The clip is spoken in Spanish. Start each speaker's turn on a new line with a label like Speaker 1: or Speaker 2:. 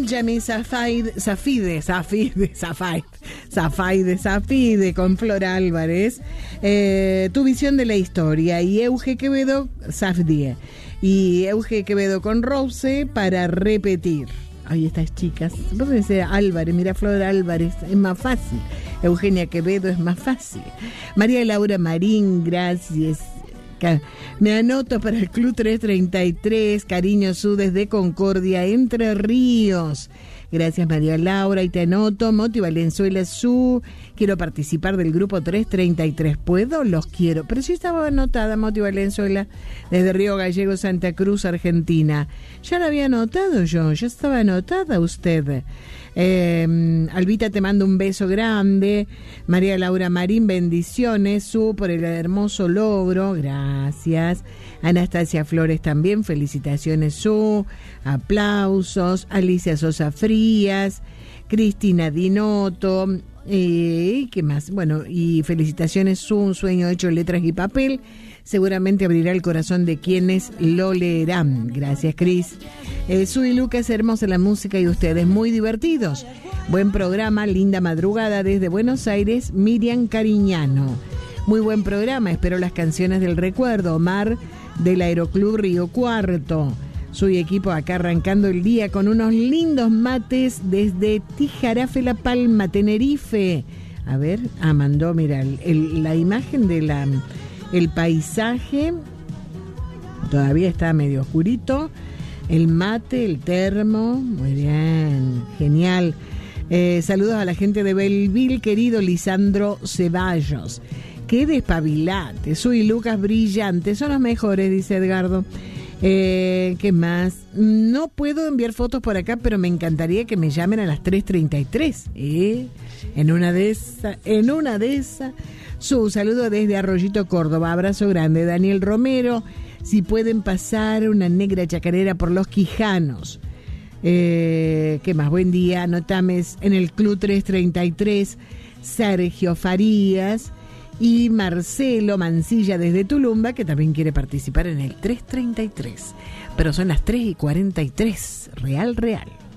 Speaker 1: Benjamin Safide con Flor Álvarez, Tu visión de la historia, y Euge Quevedo, Safdie, y Euge Quevedo con Rose, Para repetir. Ay, estas chicas, vos decís Álvarez, mira Flor Álvarez, es más fácil. Eugenia Quevedo es más fácil. María Laura Marín, gracias. Me anoto para el Club 333, Cariño Su desde Concordia, Entre Ríos. Gracias, María Laura, y te anoto. Moti Valenzuela Su, quiero participar del grupo 333. ¿Puedo? Los quiero. Pero sí estaba anotada, Moti Valenzuela, desde Río Gallego, Santa Cruz, Argentina. Ya la había anotado yo, ya estaba anotada usted. Albita, te mando un beso grande. María Laura Marín, bendiciones, Su, por el hermoso logro, gracias. Anastasia Flores también, felicitaciones, Su, aplausos. Alicia Sosa Frías, Cristina Dinoto, ¿qué más? Bueno, y felicitaciones, Su, un sueño hecho letras y papel, seguramente abrirá el corazón de quienes lo leerán. Gracias, Cris. Su y Lucas, hermosa la música y ustedes muy divertidos. Buen programa, linda madrugada desde Buenos Aires, Miriam Cariñano. Muy buen programa, espero las canciones del recuerdo. Omar del Aeroclub Río Cuarto. Su equipo acá arrancando el día con unos lindos mates desde Tijarafe, La Palma, Tenerife. A ver, mandó, mira, la imagen de el paisaje. Todavía está medio oscurito. El mate, el termo, muy bien, genial. Saludos a la gente de Belleville, querido Lisandro Ceballos. Qué despabilate, Soy Lucas, brillante, son los mejores, dice Edgardo. ¿Qué más? No puedo enviar fotos por acá, pero me encantaría que me llamen a las 3:33. En una de esas. Su saludo desde Arroyito, Córdoba. Abrazo grande. Daniel Romero, si pueden pasar una negra chacarera por Los Quijanos. ¿Qué más? Buen día. Anotames en el Club 333. Sergio Farías y Marcelo Mancilla desde Tulumba, que también quiere participar en el 333. Pero son las 3:43. Real.